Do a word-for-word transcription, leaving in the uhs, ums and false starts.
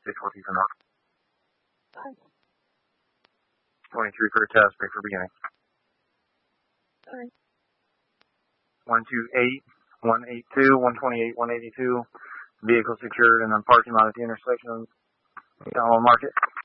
six four two for North. Five. twenty-three for a test, break for beginning. Five. one two eight, one eight two, one twenty-eight, one eighty-two. Vehicle secured and then parking lot at the intersection. Down on market.